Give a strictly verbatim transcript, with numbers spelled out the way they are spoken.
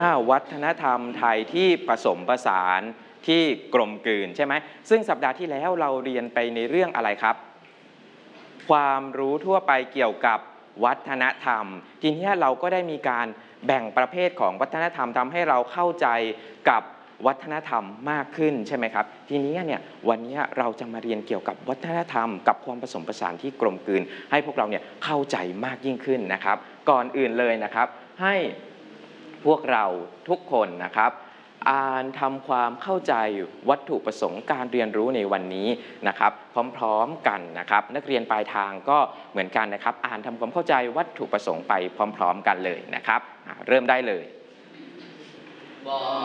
วัฒนธรรมไทยที่ผสมผสานที่กลมกลืนใช่ไหมซึ่งสัปดาห์ที่แล้วเราเรียนไปในเรื่องอะไรครับความรู้ทั่วไปเกี่ยวกับวัฒนธรรมทีนี้เราก็ได้มีการแบ่งประเภทของวัฒนธรรมทำให้เราเข้าใจกับวัฒนธรรมมากขึ้นใช่ไหมครับทีนี้เนี่ยวันนี้เราจะมาเรียนเกี่ยวกับวัฒนธรรมกับความผสมผสานที่กลมกลืนให้พวกเราเนี่ยเข้าใจมากยิ่งขึ้นนะครับก่อนอื่นเลยนะครับให้พวกเราทุกคนนะครับอ่านทำความเข้าใจวัตถุประสงค์การเรียนรู้ในวันนี้นะครับพร้อมๆกันนะครับนักเรียนปลายทางก็เหมือนกันนะครับอ่านทำความเข้าใจวัตถุประสงค์ไปพร้อมๆกันเลยนะครับเริ่มได้เลย